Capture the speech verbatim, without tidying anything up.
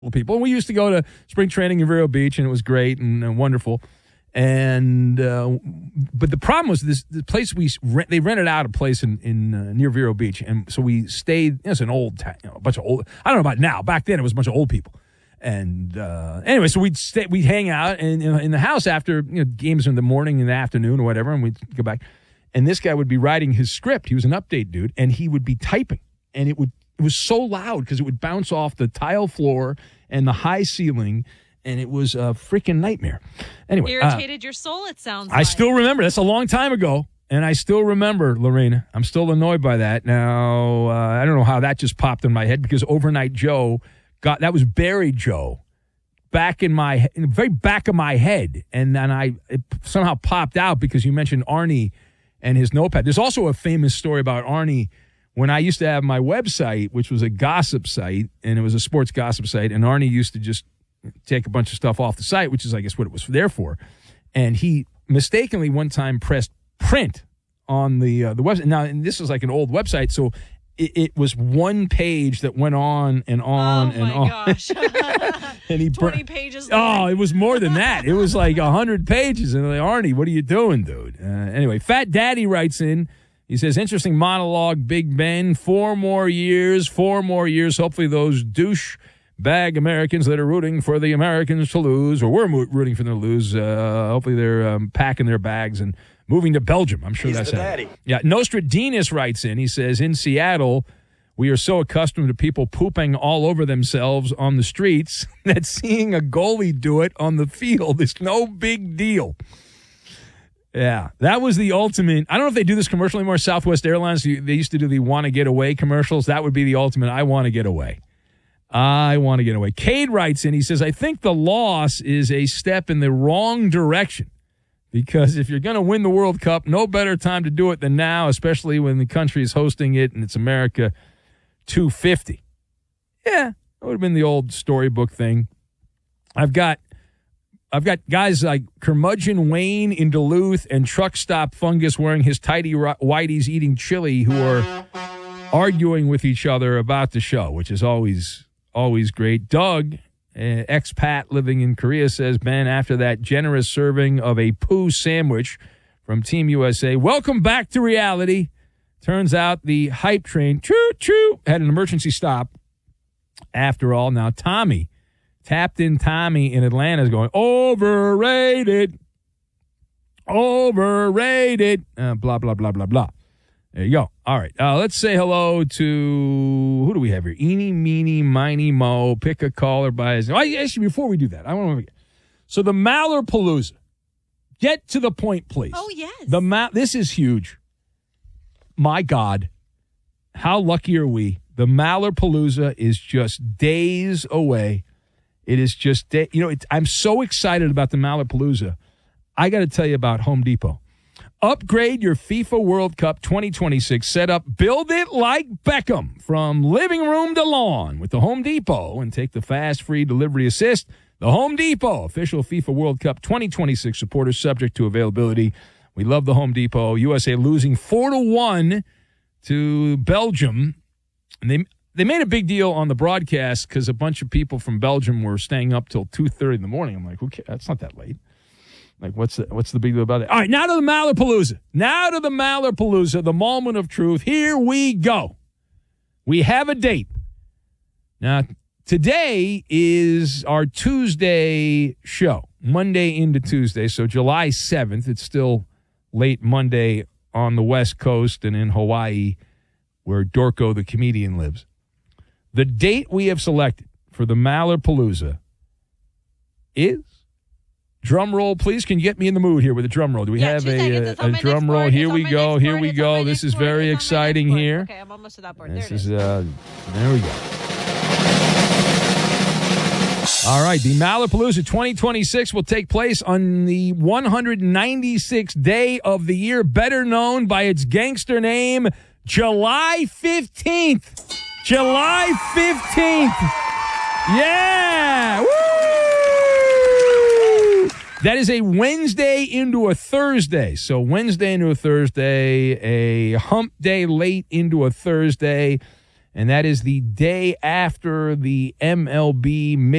people. And we used to go to spring training in Vero Beach, and it was great and, and wonderful. And uh, but the problem was this: the place we rent, they rented out a place in in uh, near Vero Beach, and so we stayed. You know, it's an old town, you know, a bunch of old. I don't know about now. Back then, it was a bunch of old people. And uh, anyway, so we'd stay, we'd hang out in in the house after you know games in the morning, in the afternoon, or whatever, and we'd go back. And this guy would be writing his script. He was an update dude, and he would be typing, and it would it was so loud because it would bounce off the tile floor and the high ceiling. And it was a freaking nightmare. Anyway, irritated uh, your soul, it sounds I like. still remember. That's a long time ago. And I still remember, Lorena. I'm still annoyed by that. Now, uh, I don't know how that just popped in my head because Overnight Joe got, that was Barry Joe back in my, in the very back of my head. And then I, it somehow popped out because you mentioned Arnie and his notepad. There's also a famous story about Arnie when I used to have my website, which was a gossip site, and it was a sports gossip site. And Arnie used to just take a bunch of stuff off the site, which is, I guess, what it was there for. And he mistakenly one time pressed print on the uh, the website. Now, and this was like an old website, so it, it was one page that went on and on oh and on. Oh, my gosh. And he twenty br- pages long. Oh, it was more than that. It was like one hundred pages. And I'm like, Arnie, what are you doing, dude? Uh, anyway, Fat Daddy writes in. He says, interesting monologue, Big Ben. Four more years, four more years. Hopefully those douche bag Americans that are rooting for the Americans to lose, or we're rooting for them to lose, uh, hopefully they're um, packing their bags and moving to Belgium. I'm sure He's that's the how. daddy. Yeah, Nostradinus writes in. He says, in Seattle, we are so accustomed to people pooping all over themselves on the streets that seeing a goalie do it on the field is no big deal. Yeah, that was the ultimate. I don't know if they do this commercial anymore. Southwest Airlines, they used to do the want to get away commercials. That would be the ultimate. I want to get away. I want to get away. Cade writes in, he says, I think the loss is a step in the wrong direction because if you're going to win the World Cup, no better time to do it than now, especially when the country is hosting it and it's America two fifty. Yeah, that would have been the old storybook thing. I've got I've got guys like Curmudgeon Wayne in Duluth and Truck Stop Fungus wearing his tidy whities eating chili who are arguing with each other about the show, which is always... Always great. Doug, uh, expat living in Korea, says, Ben, after that generous serving of a poo sandwich from Team U S A, welcome back to reality. Turns out the hype train, choo-choo, had an emergency stop. After all, now Tommy, tapped in Tommy in Atlanta is going, overrated, overrated, uh, blah, blah, blah, blah, blah. There you go. All right. Uh, let's say hello to, who do we have here? Eeny, meeny, miny, mo. Pick a caller by his name. Oh, actually, before we do that, I want to forget. So the Mallerpalooza. Get to the point, please. Oh, yes. The Ma- This is huge. My God. How lucky are we? The Mallerpalooza is just days away. It is just, day- you know, it, I'm so excited about the Mallerpalooza. I got to tell you about Home Depot. Upgrade your FIFA World Cup twenty twenty-six setup. Build it like Beckham from living room to lawn with the Home Depot and take the fast, free delivery assist. The Home Depot, official FIFA World Cup twenty twenty-six supporters subject to availability. We love the Home Depot. U S A losing four to one to Belgium. And they they made a big deal on the broadcast because a bunch of people from Belgium were staying up till two thirty in the morning. I'm like, who cares? That's not that late. Like, what's the, what's the big deal about that? All right, now to the Mallerpalooza. Now to the Mallerpalooza, the moment of truth. Here we go. We have a date. Now, today is our Tuesday show, Monday into Tuesday, so July seventh. It's still late Monday on the West Coast and in Hawaii, where Dorko the comedian lives. The date we have selected for the Mallerpalooza is... Drum roll, please. Can you get me in the mood here with a drum roll? Do we yeah, have two a, seconds. a, a drum roll? Board. Here it's we go. Here we go. This is board. very it's exciting here. Okay, I'm almost to that board. This there it is, is. uh, there we go. All right, the Mallerpalooza twenty twenty-six will take place on the one hundred ninety-sixth day of the year, better known by its gangster name, July fifteenth. July fifteenth. Yeah. Woo! That is a Wednesday into a Thursday. So Wednesday into a Thursday, a hump day late into a Thursday. and that is the day after the M L B